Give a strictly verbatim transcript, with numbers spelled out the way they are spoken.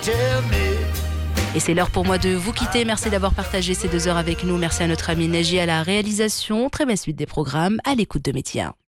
tell me. Et c'est l'heure pour moi de vous quitter. Merci d'avoir partagé ces deux heures avec nous. Merci à notre ami Neji à la réalisation. Très belle suite des programmes à l'écoute de Média.